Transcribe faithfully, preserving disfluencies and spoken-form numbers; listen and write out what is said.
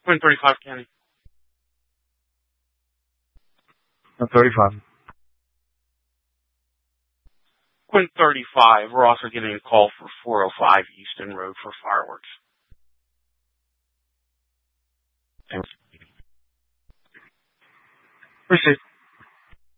Quinn thirty-five, Kenny. I'm thirty-five. Quinn thirty-five. We're also getting a call for four oh five Easton Road for fireworks. Appreciate it.